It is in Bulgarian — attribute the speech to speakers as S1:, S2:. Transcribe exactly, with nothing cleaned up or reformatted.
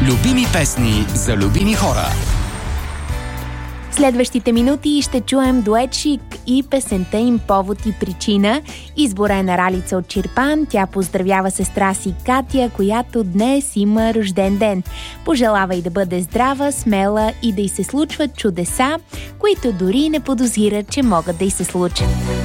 S1: Любими песни за любими хора.
S2: Следващите минути ще чуем дует Шик и песента им "Повод и причина". Избора е на Ралица от Чирпан. Тя поздравява сестра си Катя, която днес има рожден ден. Пожелава и да бъде здрава, смела и да й се случват чудеса, които дори не подозира, че могат да й се случат.